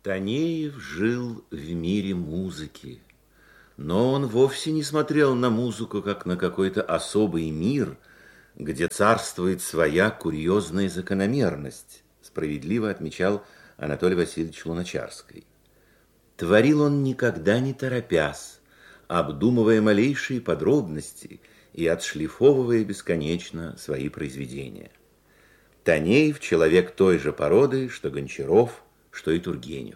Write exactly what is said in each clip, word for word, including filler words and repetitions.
Танеев жил в мире музыки, но он вовсе не смотрел на музыку, как на какой-то особый мир, где царствует своя курьезная закономерность, справедливо отмечал Анатолий Васильевич Луначарский. Творил он никогда не торопясь, обдумывая малейшие подробности и отшлифовывая бесконечно свои произведения. Танеев – человек той же породы, что Гончаров, что и Тургенев.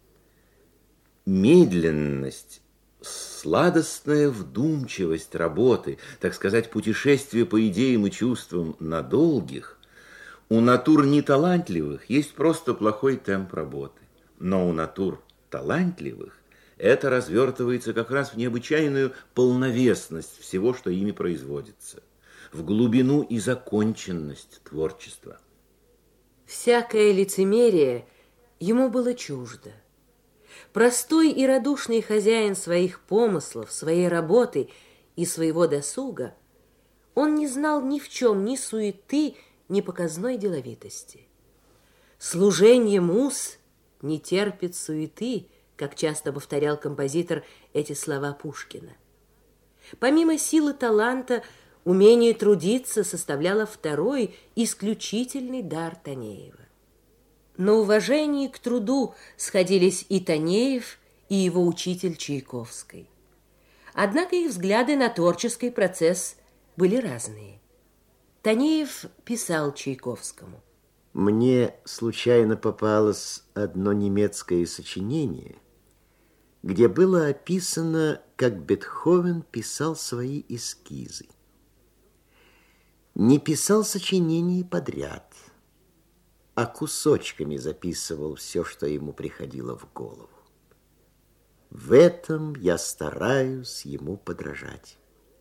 Медленность, сладостная вдумчивость работы, так сказать, путешествие по идеям и чувствам на долгих, у натур неталантливых есть просто плохой темп работы, но у натур талантливых это развертывается как раз в необычайную полновесность всего, что ими производится, в глубину и законченность творчества. Всякое лицемерие ему было чуждо. Простой и радушный хозяин своих помыслов, своей работы и своего досуга, он не знал ни в чем ни суеты, ни показной деловитости. Служение муз не терпит суеты, как часто повторял композитор эти слова Пушкина. Помимо силы таланта, умение трудиться составляло второй, исключительный дар Танеева. На уважении к труду сходились и Танеев, и его учитель Чайковский. Однако их взгляды на творческий процесс были разные. Танеев писал Чайковскому: «Мне случайно попалось одно немецкое сочинение, где было описано, как Бетховен писал свои эскизы. Не писал сочинений подряд, а кусочками записывал все, что ему приходило в голову. В этом я стараюсь ему подражать.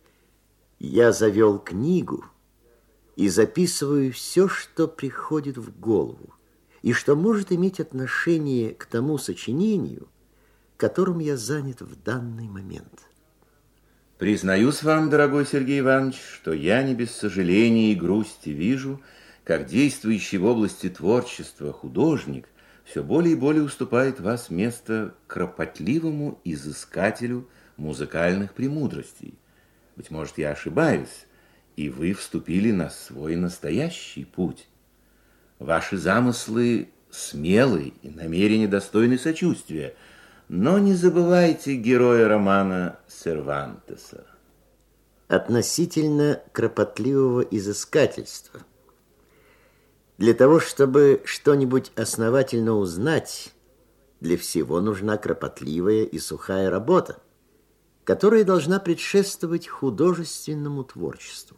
Я завел книгу и записываю все, что приходит в голову, и что может иметь отношение к тому сочинению, которым я занят в данный момент». Признаюсь вам, дорогой Сергей Иванович, что я не без сожаления и грусти вижу, как действующий в области творчества художник все более и более уступает вас место кропотливому изыскателю музыкальных премудростей. Быть может, я ошибаюсь, и вы вступили на свой настоящий путь. Ваши замыслы смелы и намерения достойны сочувствия, но не забывайте героя романа Сервантеса. Относительно кропотливого изыскательства. Для того, чтобы что-нибудь основательно узнать, для всего нужна кропотливая и сухая работа, которая должна предшествовать художественному творчеству.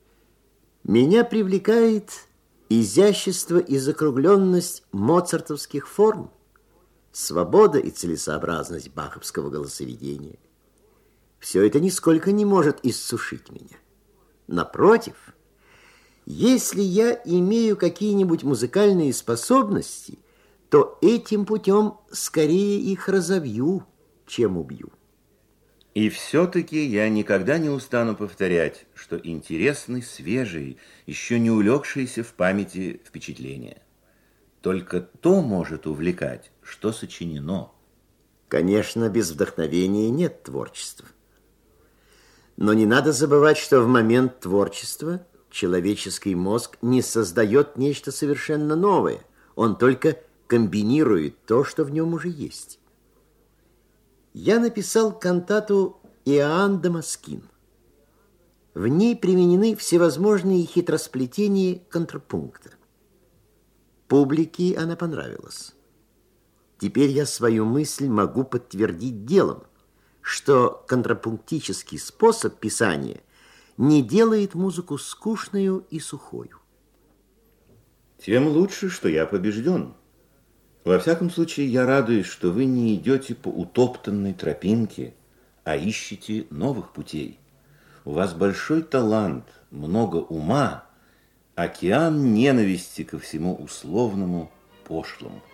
Меня привлекает изящество и закругленность моцартовских форм, свобода и целесообразность баховского голосоведения. Все это нисколько не может иссушить меня. Напротив, если я имею какие-нибудь музыкальные способности, то этим путем скорее их разовью, чем убью. И все-таки я никогда не устану повторять, что интересны свежие, еще не улегшиеся в памяти впечатления. Только то может увлекать, что сочинено. Конечно, без вдохновения нет творчества. Но не надо забывать, что в момент творчества человеческий мозг не создает нечто совершенно новое. Он только комбинирует то, что в нем уже есть. Я написал кантату «Иоанн Дамаскин». В ней применены всевозможные хитросплетения контрапункта. Публике она понравилась. Теперь я свою мысль могу подтвердить делом, что контрапунктический способ писания не делает музыку скучную и сухою. Тем лучше, что я побежден. Во всяком случае, я радуюсь, что вы не идете по утоптанной тропинке, а ищете новых путей. У вас большой талант, много ума, океан ненависти ко всему условному, пошлому.